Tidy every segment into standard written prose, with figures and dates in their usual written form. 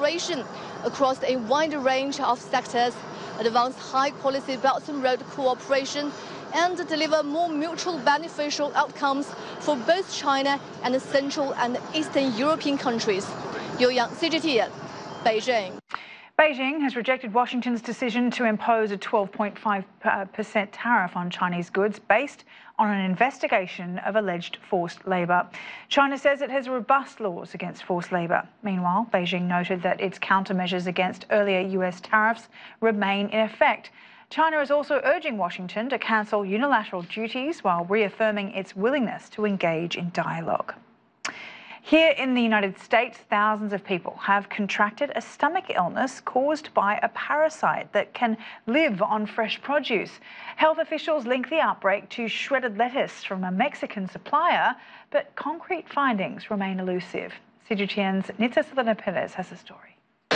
cooperation across a wide range of sectors, advance high-quality Belt and Road cooperation, and deliver more mutual beneficial outcomes for both China and Central and Eastern European countries. Liu Yang, CGTN, Beijing. Beijing has rejected Washington's decision to impose a 12.5% tariff on Chinese goods based on an investigation of alleged forced labour. China says it has robust laws against forced labour. Meanwhile, Beijing noted that its countermeasures against earlier US tariffs remain in effect. China is also urging Washington to cancel unilateral duties while reaffirming its willingness to engage in dialogue. Here in the United States, thousands of people have contracted a stomach illness caused by a parasite that can live on fresh produce. Health officials link the outbreak to shredded lettuce from a Mexican supplier, but concrete findings remain elusive. CGTN's Nitza Selena Perez has the story.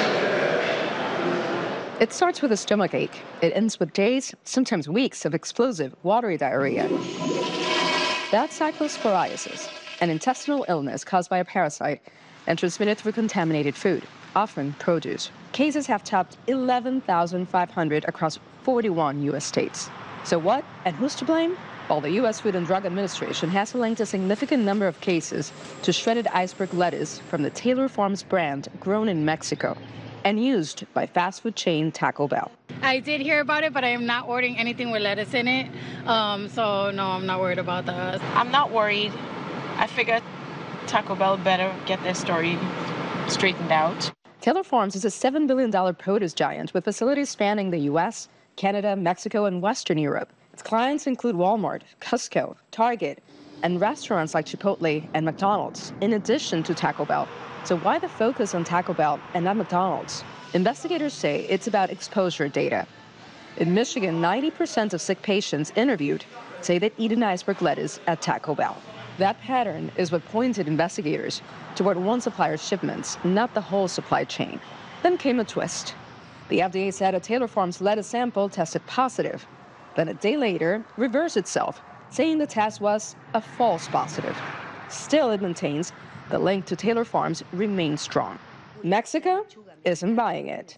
It starts with a stomachache. It ends with days, sometimes weeks, of explosive, watery diarrhea. That's cyclosporiasis, an intestinal illness caused by a parasite and transmitted through contaminated food, often produce. Cases have topped 11,500 across 41 U.S. states. So what and who's to blame? Well, the U.S. Food and Drug Administration has linked a significant number of cases to shredded iceberg lettuce from the Taylor Farms brand grown in Mexico and used by fast food chain Taco Bell. I did hear about it, but I am not ordering anything with lettuce in it. So no, I'm not worried about that. I'm not worried. I figured Taco Bell better get their story straightened out. Taylor Farms is a $7 billion produce giant with facilities spanning the U.S., Canada, Mexico, and Western Europe. Its clients include Walmart, Costco, Target, and restaurants like Chipotle and McDonald's, in addition to Taco Bell. So why the focus on Taco Bell and not McDonald's? Investigators say it's about exposure data. In Michigan, 90% of sick patients interviewed say they'd eaten iceberg lettuce at Taco Bell. That pattern is what pointed investigators toward one supplier's shipments, not the whole supply chain. Then came a twist. The FDA said a Taylor Farms lettuce sample tested positive. Then a day later, reversed itself, saying the test was a false positive. Still, it maintains the link to Taylor Farms remains strong. Mexico isn't buying it.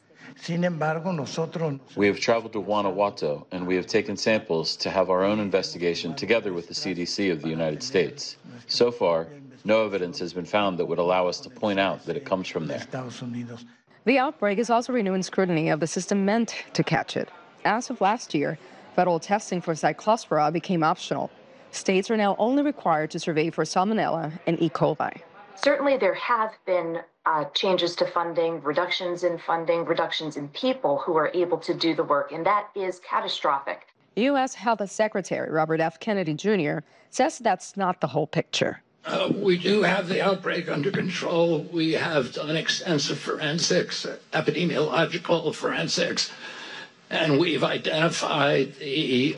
We have traveled to Guanajuato, and we have taken samples to have our own investigation together with the CDC of the United States. So far, no evidence has been found that would allow us to point out that it comes from there. The outbreak is also renewing scrutiny of the system meant to catch it. As of last year, federal testing for Cyclospora became optional. States are now only required to survey for Salmonella and E. coli. Certainly there have been changes to funding, reductions in people who are able to do the work, and that is catastrophic. U.S. Health Secretary Robert F. Kennedy Jr. says that's not the whole picture. We do have the outbreak under control. We have done extensive forensics, epidemiological forensics, and we've identified the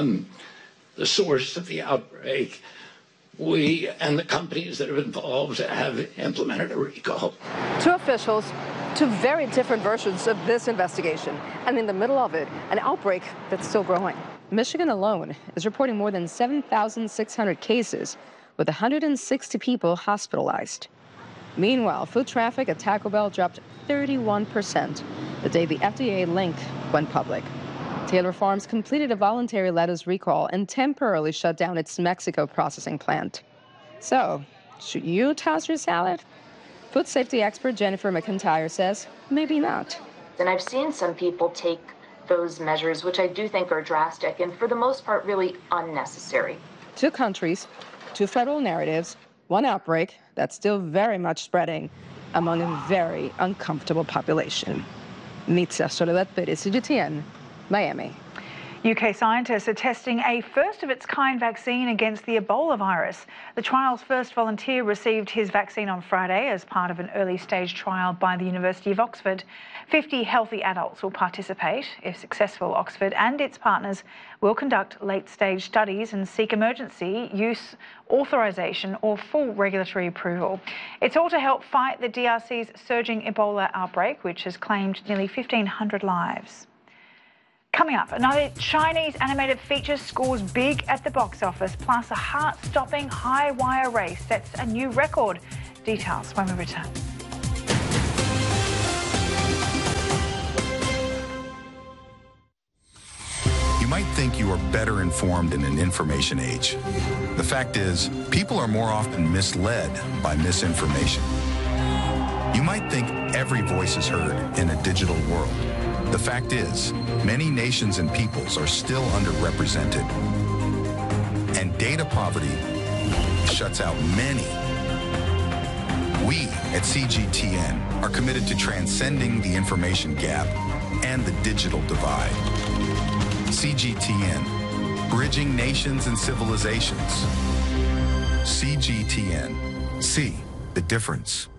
source of the outbreak. We and the companies that are involved have implemented a recall. Two officials, two very different versions of this investigation, and in the middle of it, an outbreak that's still growing. Michigan alone is reporting more than 7,600 cases, with 160 people hospitalized. Meanwhile, food traffic at Taco Bell dropped 31% the day the FDA link went public. Taylor Farms completed a voluntary lettuce recall and temporarily shut down its Mexico processing plant. So, should you toss your salad? Food safety expert Jennifer McIntyre says maybe not. And I've seen some people take those measures, which I do think are drastic and for the most part really unnecessary. Two countries, two federal narratives, one outbreak that's still very much spreading among a very uncomfortable population. Nitza Soledad Perez, CGTN, Miami. UK scientists are testing a first-of-its-kind vaccine against the Ebola virus. The trial's first volunteer received his vaccine on Friday as part of an early-stage trial by the University of Oxford. 50 healthy adults will participate. If successful, Oxford and its partners will conduct late-stage studies and seek emergency use authorisation or full regulatory approval. It's all to help fight the DRC's surging Ebola outbreak, which has claimed nearly 1,500 lives. Coming up, another Chinese animated feature scores big at the box office, plus a heart-stopping high-wire race sets a new record. Details when we return. think you are better informed in an information age. The fact is, people are more often misled by misinformation. You might think every voice is heard in a digital world. The fact is, many nations and peoples are still underrepresented. And data poverty shuts out many. We at CGTN are committed to transcending the information gap and the digital divide. CGTN, bridging nations and civilizations. CGTN, see the difference.